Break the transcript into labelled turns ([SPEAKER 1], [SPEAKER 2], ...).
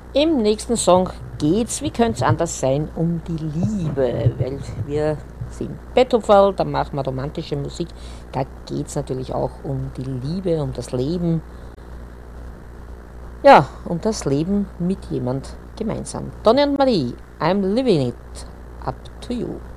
[SPEAKER 1] Im nächsten Song geht's, wie könnte es anders sein, um die Liebe, weil wir sind Beethoven, da machen wir romantische Musik, da geht's natürlich auch um die Liebe, um das Leben, ja, um das Leben mit jemand gemeinsam. Donny und Marie, I'm living it, up to you.